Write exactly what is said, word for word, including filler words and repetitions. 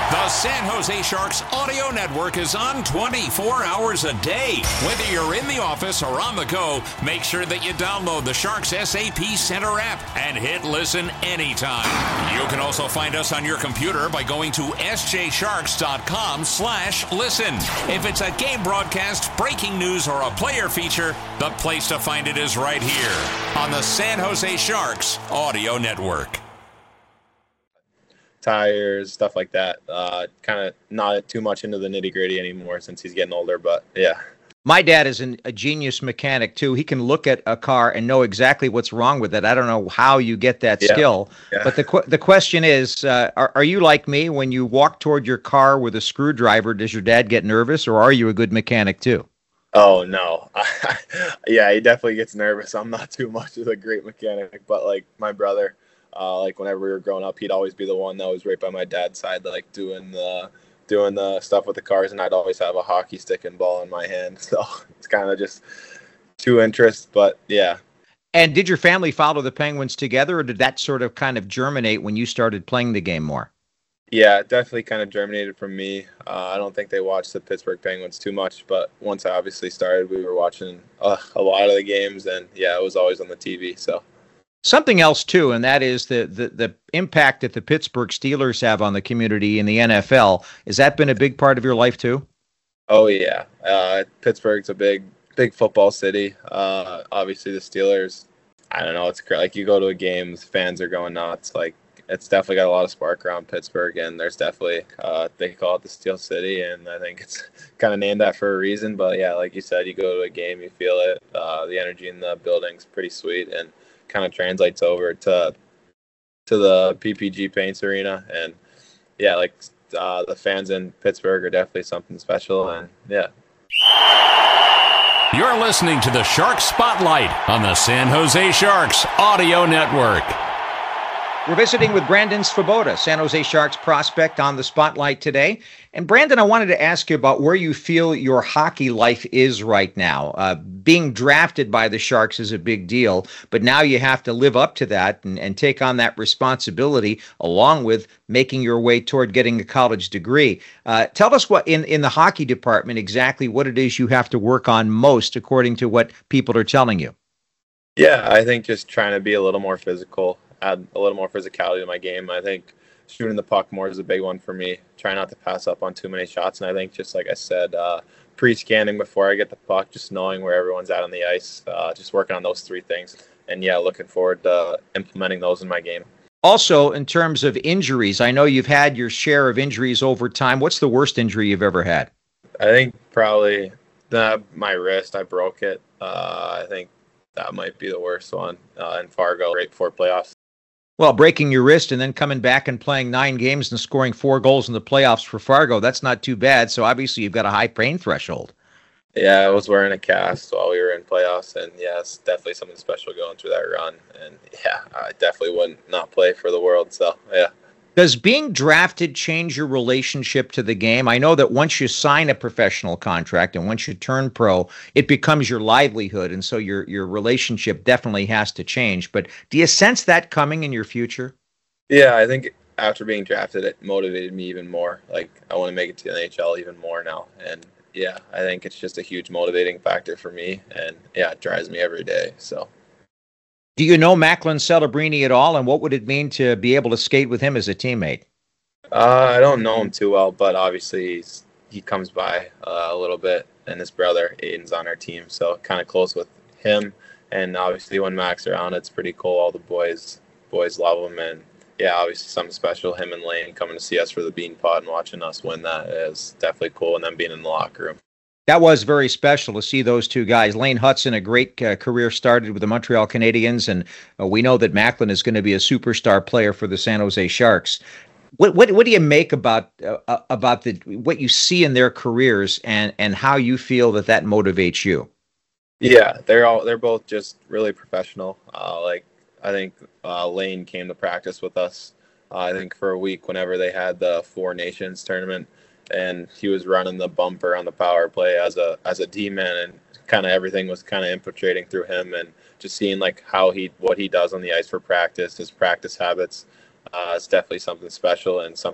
The San Jose Sharks audio network is on twenty-four hours a day. Whether you're in the office or on the go, make sure that you download the Sharks S A P Center app and hit listen anytime. You can also find us on your computer by going to s j sharks dot com slash listen. If it's a game broadcast, breaking news, or a player feature, the place to find it is right here on the San Jose Sharks audio network. Tires, stuff like that. Uh, kind of not too much into the nitty gritty anymore since he's getting older, but yeah. My dad is an, a genius mechanic too. He can look at a car and know exactly what's wrong with it. I don't know how you get that yeah. skill, yeah. but the qu- the question is, uh, are, are you like me? When you walk toward your car with a screwdriver, does your dad get nervous, or are you a good mechanic too? Oh, no. Yeah, he definitely gets nervous. I'm not too much of a great mechanic, but like my brother, Uh, like whenever we were growing up, he'd always be the one that was right by my dad's side, like doing the doing the stuff with the cars, and I'd always have a hockey stick and ball in my hand. So it's kind of just two interests, but yeah. And did your family follow the Penguins together, or did that sort of kind of germinate when you started playing the game more? Yeah, it definitely kind of germinated from me. Uh, I don't think they watched the Pittsburgh Penguins too much, but once I obviously started, we were watching uh, a lot of the games, and yeah, it was always on the T V. So. Something else, too, and that is the, the the impact that the Pittsburgh Steelers have on the community in the N F L. Has that been a big part of your life, too? Oh, yeah. Uh, Pittsburgh's a big, big football city. Uh, obviously, the Steelers, I don't know, it's like you go to a game, fans are going nuts. Like, it's definitely got a lot of spark around Pittsburgh, and there's definitely, uh, they call it the Steel City, and I think it's kind of named that for a reason. But, yeah, like you said, you go to a game, you feel it. Uh, the energy in the building's pretty sweet, and kind of translates over to to the P P G Paints Arena, and yeah, like uh, the fans in Pittsburgh are definitely something special, and yeah. You're listening to the Sharks Spotlight on the San Jose Sharks audio network. We're visiting with Brandon Svoboda, San Jose Sharks prospect, on the Spotlight today. And Brandon, I wanted to ask you about where you feel your hockey life is right now. Uh, being drafted by the Sharks is a big deal, but now you have to live up to that and, and take on that responsibility along with making your way toward getting a college degree. Uh, tell us what, in, in the hockey department, exactly what it is you have to work on most according to what people are telling you. Yeah, I think just trying to be a little more physical. Add a little more physicality to my game. I think shooting the puck more is a big one for me. Try not to pass up on too many shots. And I think, just like I said, uh, pre-scanning before I get the puck, just knowing where everyone's at on the ice, uh, just working on those three things. And, yeah, looking forward to implementing those in my game. Also, in terms of injuries, I know you've had your share of injuries over time. What's the worst injury you've ever had? I think probably the, my wrist. I broke it. Uh, I think that might be the worst one uh, in Fargo right before playoffs. Well, breaking your wrist and then coming back and playing nine games and scoring four goals in the playoffs for Fargo, that's not too bad. So obviously you've got a high pain threshold. Yeah, I was wearing a cast while we were in playoffs, and yeah, it's definitely something special going through that run. And yeah, I definitely wouldn't not play for the world. So yeah. Does being drafted change your relationship to the game? I know that once you sign a professional contract and once you turn pro, it becomes your livelihood. And so your, your relationship definitely has to change. But do you sense that coming in your future? Yeah, I think after being drafted, it motivated me even more. Like, I want to make it to the N H L even more now. And yeah, I think it's just a huge motivating factor for me. And yeah, it drives me every day. So. Do you know Macklin Celebrini at all, and what would it mean to be able to skate with him as a teammate? Uh, I don't know him too well, but obviously he's, he comes by uh, a little bit, and his brother Aiden's on our team, so kind of close with him. And obviously when Mac's around, it's pretty cool. All the boys boys love him, and yeah, obviously something special. Him and Lane coming to see us for the Bean Pod and watching us win that is definitely cool, and then being in the locker room. That was very special to see those two guys. Lane Hutson, a great uh, career, started with the Montreal Canadiens, and uh, we know that Macklin is going to be a superstar player for the San Jose Sharks. What what, what do you make about uh, about the what you see in their careers, and, and how you feel that that motivates you? Yeah, they're all they're both just really professional. Uh, like I think uh, Lane came to practice with us. Uh, I think for a week whenever they had the Four Nations tournament. And he was running the bumper on the power play as a as a D-man, and kind of everything was kind of infiltrating through him, and just seeing like how he what he does on the ice for practice, his practice habits. Uh, it's definitely something special and something